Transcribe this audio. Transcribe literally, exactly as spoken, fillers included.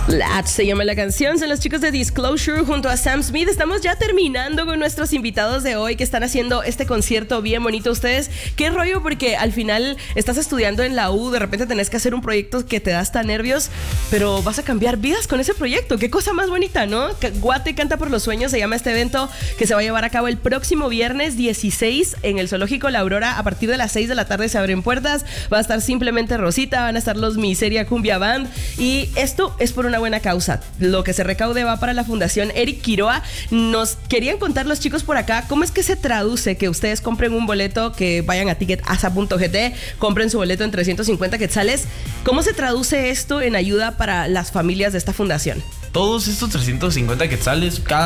Lat se llama la canción, son los chicos de Disclosure junto a Sam Smith. Estamos ya terminando con nuestros invitados de hoy que están haciendo este concierto bien bonito. Ustedes, ¿qué rollo? Porque al final estás estudiando en la U, de repente tenés que hacer un proyecto que te da hasta nervios, pero vas a cambiar vidas con ese proyecto. Qué cosa más bonita, ¿no? Guate Canta por los Sueños se llama este evento que se va a llevar a cabo el próximo viernes dieciséis en el Zoológico La Aurora. A partir de las seis de la tarde se abren puertas. Va a estar Simplemente Rosita, van a estar los Miseria Cumbia Band y esto es por una buena causa. Lo que se recaude va para la Fundación Eric Quiroa. Nos querían contar los chicos por acá cómo es que se traduce que ustedes compren un boleto, que vayan a ticketasa punto gt, compren su boleto en trescientos cincuenta quetzales. ¿Cómo se traduce esto en ayuda para las familias de esta fundación? Todos estos trescientos cincuenta quetzales, cada